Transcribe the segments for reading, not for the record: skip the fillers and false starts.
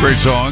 Great song.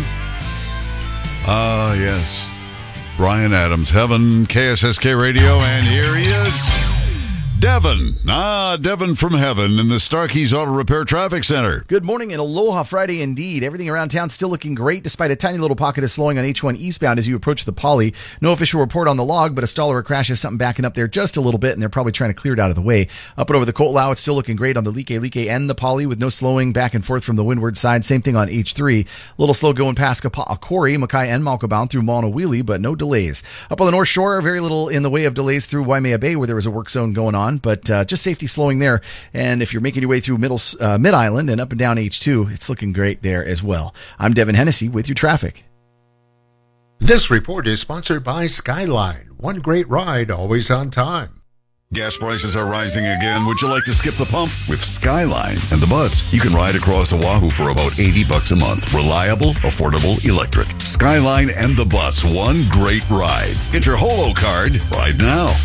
Yes. Bryan Adams, Heaven, KSSK Radio, and here he is. Devin. Devin from Heaven in the Starkey's Auto Repair Traffic Center. Good morning and aloha Friday indeed. Everything around town still looking great despite a tiny little pocket of slowing on H1 eastbound as you approach the Poly. No official report on the log, but a stall or a crash is something backing up there just a little bit, and they're probably trying to clear it out of the way. Up and over the Coatlau, it's still looking great on the Like and the Poly with no slowing back and forth from the windward side. Same thing on H3. A little slow going past Corey, Mackay, and Malco bound through Mauna-Wheelie, but no delays. Up on the North Shore, very little in the way of delays through Waimea Bay where there was a work zone going on, but just safety slowing there. And if you're making your way through Mid-Island and up and down H2, it's looking great there as well. I'm Devin Hennessy with your traffic. This report is sponsored by Skyline. One great ride, always on time. Gas prices are rising again. Would you like to skip the pump? With Skyline and the bus, you can ride across Oahu for about $80 a month. Reliable, affordable, electric. Skyline and the bus, one great ride. Get your Holo card right now.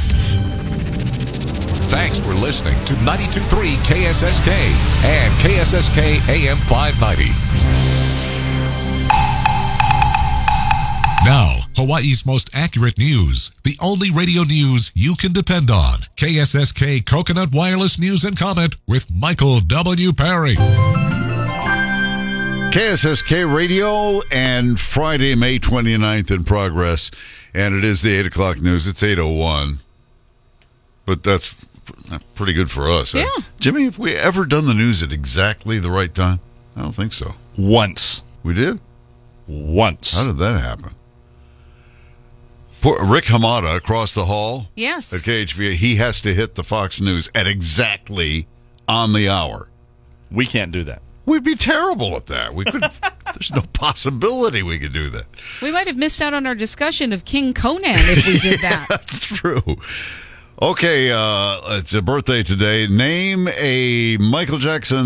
Thanks for listening to 92.3 KSSK and KSSK AM 590. Now, Hawaii's most accurate news. The only radio news you can depend on. KSSK Coconut Wireless News and Comment with Michael W. Perry. KSSK Radio and Friday, May 29th in progress. And it is the 8 o'clock news. It's 8:01. But that's pretty good for us. Yeah. Jimmy, have we ever done the news at exactly the right time? I don't think so. Once. We did? Once. How did that happen? Poor Rick Hamada across the hall. Yes. At KHVA, he has to hit the Fox News at exactly on the hour. We can't do that. We'd be terrible at that. We could. There's no possibility we could do that. We might have missed out on our discussion of King Conan if we did that. That's true. Okay, it's a birthday today. Name a Michael Jackson